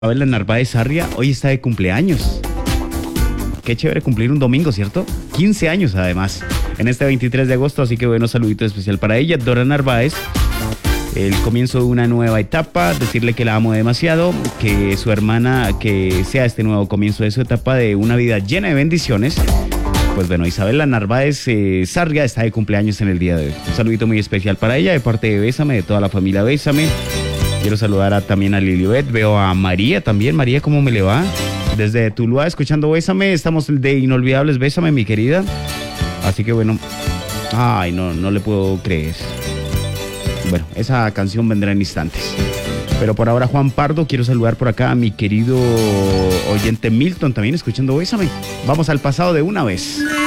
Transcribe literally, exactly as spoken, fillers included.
Isabela Narváez Sarria hoy está de cumpleaños. Qué chévere cumplir un domingo, ¿cierto? quince años además, en este veintitrés de agosto, así que bueno, saludito especial para ella. Dora Narváez, el comienzo de una nueva etapa, decirle que la amo demasiado, que su hermana, que sea este nuevo comienzo de su etapa de una vida llena de bendiciones. Pues bueno, Isabela Narváez eh, Sarria está de cumpleaños en el día de hoy. Un saludito muy especial para ella, de parte de Bésame, de toda la familia Bésame. Quiero saludar a, también a Lilibet, veo a María también. María, ¿cómo me le va? Desde Tuluá, escuchando Bésame, estamos de Inolvidables Bésame, mi querida. Así que bueno, ay, no, no le puedo creer. Bueno, esa canción vendrá en instantes. Pero por ahora, Juan Pardo, quiero saludar por acá a mi querido oyente Milton, también escuchando Bésame. Vamos al pasado de una vez.